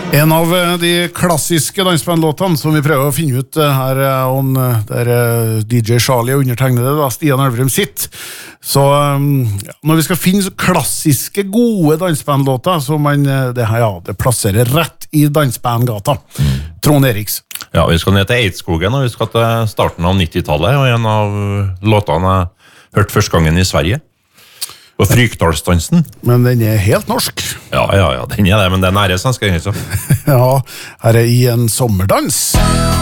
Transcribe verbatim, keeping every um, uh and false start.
En av de klassiske dansbandlåtene som vi prøver å finne ut her, on, der D J Charlie undertegnede, da, Stian Elverum sitt. Så ja, når vi skal finne klassiske, gode dansbandlåter, så man, det her, ja, det plasserer rett i dansbandgata. Mm. Trond Eriks. Ja, vi skal ned til Eidskogen, og vi skal til starten av nittitallet, og en av låtene jeg hørte første gangen i Sverige. Og Frykdalsdansen. Men den er helt norsk. Ja, ja, ja, den er det, men den er svensk, egentlig. Ja, her er I en sommerdans.